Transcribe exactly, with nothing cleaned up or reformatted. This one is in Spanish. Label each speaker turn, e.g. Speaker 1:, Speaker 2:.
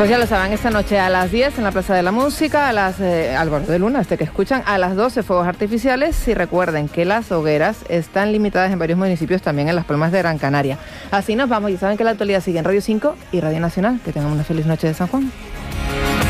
Speaker 1: Pues ya lo saben, esta noche a las diez en la Plaza de la Música, a las, eh, al borde de luna, este que escuchan, a las doce fuegos artificiales. Y recuerden que las hogueras están limitadas en varios municipios, también en Las Palmas de Gran Canaria. Así nos vamos, y saben que la actualidad sigue en Radio cinco y Radio Nacional. Que tengan una feliz noche de San Juan.